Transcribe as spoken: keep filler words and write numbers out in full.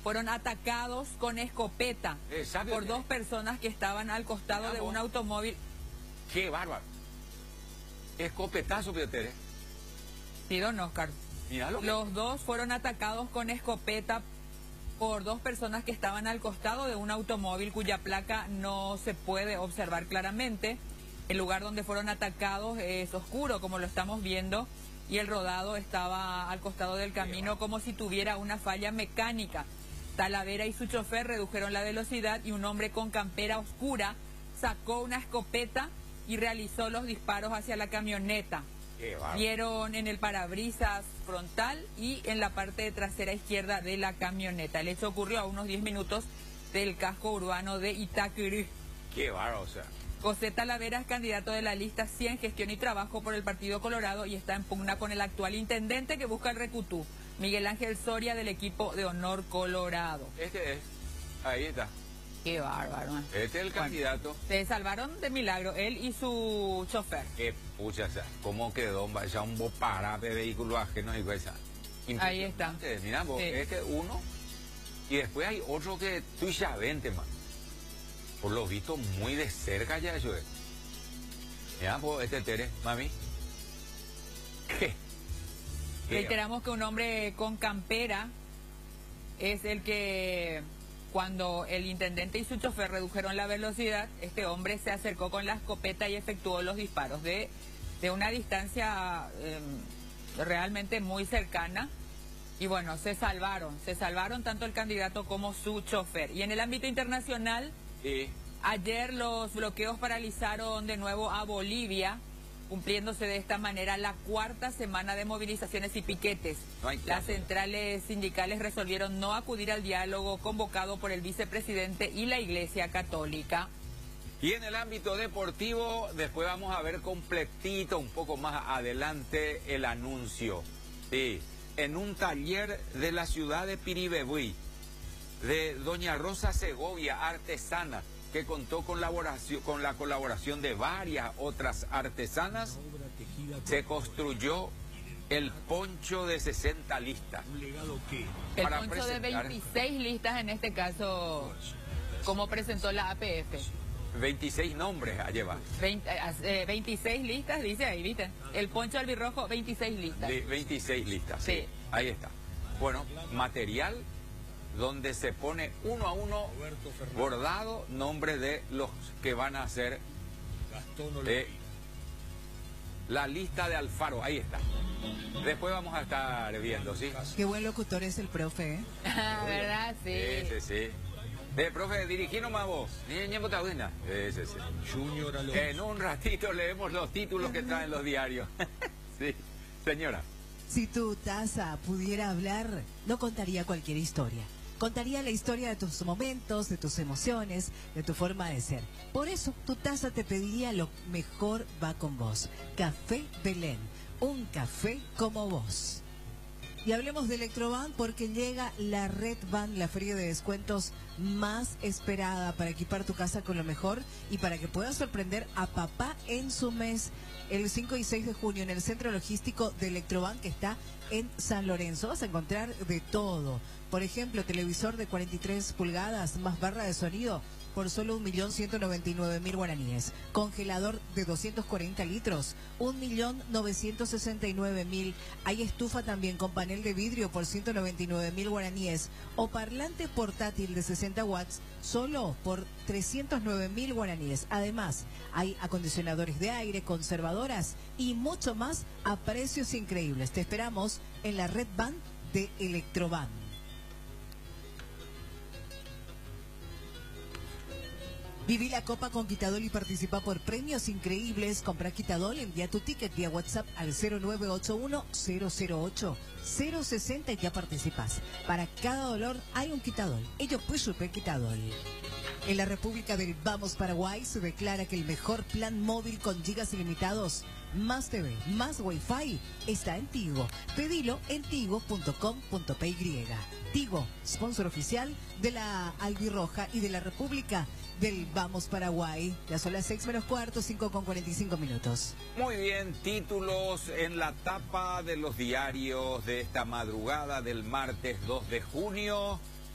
fueron atacados con escopeta Eh, ¿sabe por usted? dos personas que estaban al costado de Vamos. un automóvil. ¡Qué bárbaro! Escopetazo, Piotere. Sí, don Oscar. Mira lo que... Los dos fueron atacados con escopeta por dos personas que estaban al costado de un automóvil cuya placa no se puede observar claramente. El lugar donde fueron atacados es oscuro, como lo estamos viendo, y el rodado estaba al costado del camino como si tuviera una falla mecánica. Talavera y su chofer redujeron la velocidad y un hombre con campera oscura sacó una escopeta y realizó los disparos hacia la camioneta. Qué bárbaro. Vieron en el parabrisas frontal y en la parte trasera izquierda de la camioneta. El hecho ocurrió a unos diez minutos del casco urbano de Itacurú. Qué bárbaro, o sea. José Talavera es candidato de la lista cien Gestión y Trabajo por el Partido Colorado y está en pugna con el actual intendente que busca el recutú, Miguel Ángel Soria, del equipo de Honor Colorado. Este es. Ahí está. Qué bárbaro. Este es el Bueno, candidato. se salvaron de milagro, él y su chofer. Qué pucha, o sea, cómo quedó vaya un boparape de vehículos ajenos y cosas. Ahí está. Mira, vos, Sí. este uno. Y después hay otro que tú ya vente, man. Por lo visto, muy de cerca ya eso es. Mira, pues, este Tere, mami. ¿Qué? ¿Qué? Reiteramos que un hombre con campera es el que, cuando el intendente y su chofer redujeron la velocidad, este hombre se acercó con la escopeta y efectuó los disparos de, de una distancia eh, realmente muy cercana. Y bueno, se salvaron, se salvaron tanto el candidato como su chofer. Y en el ámbito internacional, Sí. ayer los bloqueos paralizaron de nuevo a Bolivia, cumpliéndose de esta manera la cuarta semana de movilizaciones y piquetes. No hay Las caso. centrales sindicales resolvieron no acudir al diálogo convocado por el vicepresidente y la Iglesia Católica. Y en el ámbito deportivo, después vamos a ver completito, un poco más adelante, el anuncio. Sí, en un taller de la ciudad de Piribebuy, de doña Rosa Segovia, artesana, que contó con, laboración, con la colaboración de varias otras artesanas, se construyó el poncho de sesenta listas. El Para poncho de presentar- veintiséis listas, en este caso, como presentó la A P F. veintiséis nombres a llevar. veinte, eh, veintiséis listas, dice ahí, ¿viste? El poncho albirrojo, veintiséis listas. De veintiséis listas, sí. Sí. Ahí está. Bueno, material donde se pone uno a uno bordado nombre de los que van a hacer eh, la lista de Alfaro. Ahí está. Después vamos a estar viendo, ¿sí? Qué buen locutor es el profe, ¿eh? ¿Verdad? Sí. Sí, sí, sí. Eh, profe, dirigí nomás vos. Ni ñe botadina. Sí, sí, sí. En un ratito leemos los títulos que traen los diarios. Sí, señora. Si tu taza pudiera hablar, no contaría cualquier historia. Contaría la historia de tus momentos, de tus emociones, de tu forma de ser. Por eso, tu taza te pediría lo mejor va con vos. Café Belén, un café como vos. Y hablemos de Electroban porque llega la Red Van, la feria de descuentos más esperada para equipar tu casa con lo mejor y para que puedas sorprender a papá en su mes el cinco y seis de junio en el centro logístico de Electroban que está en San Lorenzo. Vas a encontrar de todo. Por ejemplo, televisor de cuarenta y tres pulgadas más barra de sonido por solo un millón ciento noventa y nueve mil guaraníes. Congelador de doscientos cuarenta litros, un millón novecientos sesenta y nueve mil. Hay estufa también con panel de vidrio por ciento noventa y nueve mil guaraníes. O parlante portátil de sesenta watts, solo por trescientos nueve mil guaraníes. Además, hay acondicionadores de aire, conservadoras y mucho más a precios increíbles. Te esperamos en la Red Van de Electroban. Viví la Copa con Quitadol y participa por premios increíbles. Compra Quitadol, envía tu ticket vía WhatsApp al cero nueve ocho uno, cero cero ocho, cero seis cero y ya participas. Para cada dolor hay un Quitadol. Ello pues supe Quitadol. En la República del Vamos Paraguay se declara que el mejor plan móvil con gigas ilimitados, más T V, más Wi-Fi, está en Tigo. Pedilo en tigo punto com punto p y. Tigo, sponsor oficial de la Albirroja y de la República del Vamos Paraguay. Ya son las seis menos cuarto, cinco con cuarenta y cinco minutos. Muy bien, títulos en la tapa de los diarios de esta madrugada del martes dos de junio.